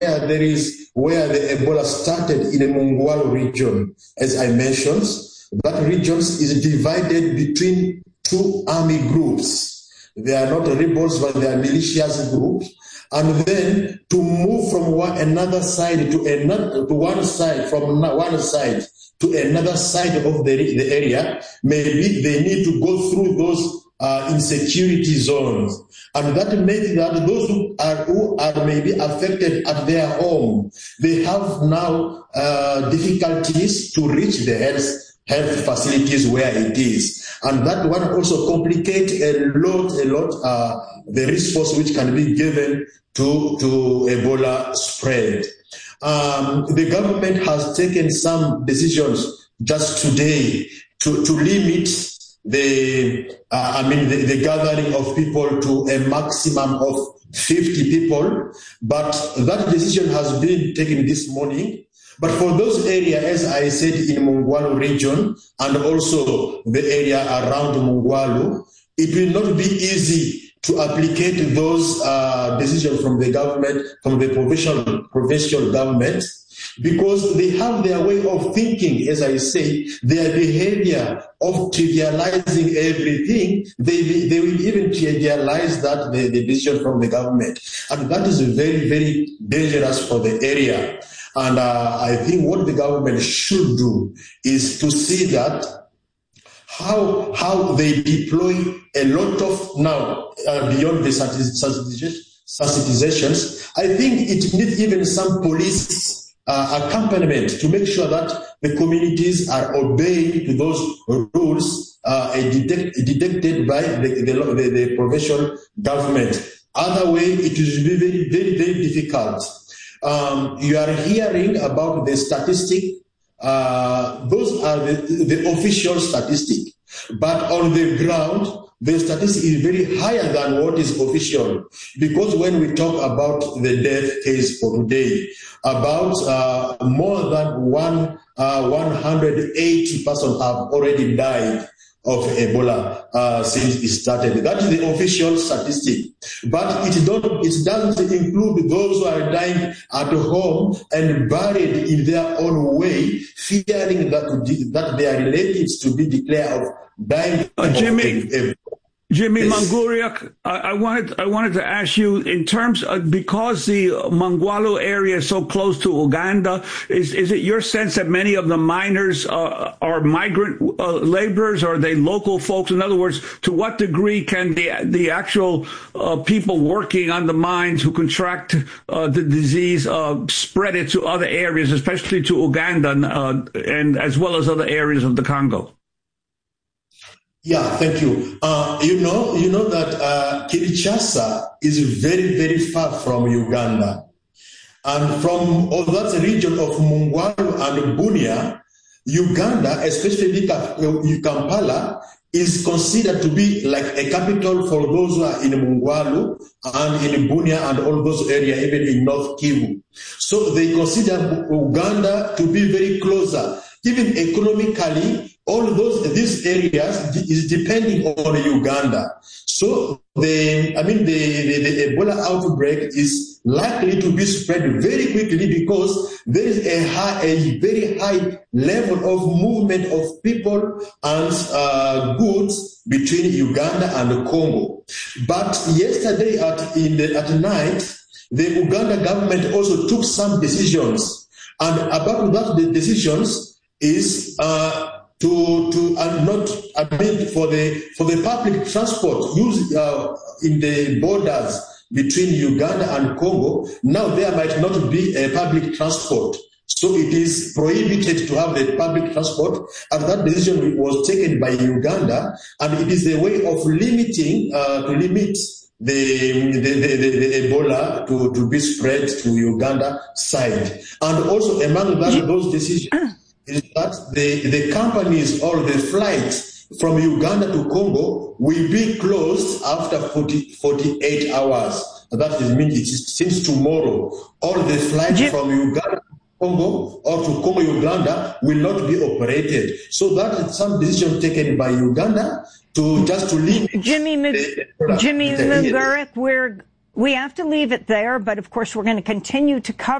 where the Ebola started in the Mongwalo region, as I mentioned. That region is divided between two army groups. They are not rebels, but they are militias groups. And then to move from one side to another side to another side of the area, maybe they need to go through those insecurity zones. And that makes that those who are maybe affected at their home, they have now difficulties to reach the health facilities where it is. And that one also complicates a lot the response which can be given to Ebola spread. The government has taken some decisions just today to limit the gathering of people to a maximum of 50 people. But that decision has been taken this morning. But for those areas, as I said, in Mongwalo region and also the area around Mongwalo, it will not be easy to applicate those decisions from the government, from the provincial government, because they have their way of thinking, as I say, their behavior of trivializing everything. They will even trivialize that the decision from the government. And that is very, very dangerous for the area. And I think what the government should do is to see that how they deploy a lot of now beyond the sensitizations. I think it needs even some police accompaniment to make sure that the communities are obeying to those rules dictated by the provincial government. Other way, it will be very, very, very difficult. You are hearing about the statistic. Those are the official statistic. But on the ground, the statistic is very higher than what is official. Because when we talk about the death case for today, about more than 180 persons have already died of Ebola since it started. That is the official statistic. But it doesn't include those who are dying at home and buried in their own way, fearing that their relatives to be declared of dying of Ebola. Jimmy Manguriak, I wanted to ask you, in terms of, because the Mongwalo area is so close to Uganda, is it your sense that many of the miners are migrant laborers, or are they local folks? In other words, to what degree can the actual people working on the mines who contract the disease spread it to other areas, especially to Uganda and as well as other areas of the Congo? Yeah, thank you. You know that Kinshasa is very, very far from Uganda. And from that region of Mongwalo and Bunia, Uganda, especially Kampala, is considered to be like a capital for those who are in Mongwalo and in Bunia and all those areas, even in North Kivu. So they consider Uganda to be very closer. Even economically, these areas is depending on Uganda. So the Ebola outbreak is likely to be spread very quickly because there is a very high level of movement of people and goods between Uganda and Congo. But yesterday at night, the Uganda government also took some decisions, and about that the decisions is for the public transport used in the borders between Uganda and Congo. Now there might not be a public transport, so it is prohibited to have the public transport. And that decision was taken by Uganda, and it is a way of limiting the Ebola to be spread to Uganda side. And also among those decisions is that the companies or the flights from Uganda to Congo will be closed after 48 hours. That means it since tomorrow. All the flights from Uganda to Congo or to Congo, Uganda will not be operated. So that is some decision taken by Uganda to limit. Jimmy Manguriak, We have to leave it there, but of course we're going to continue to cover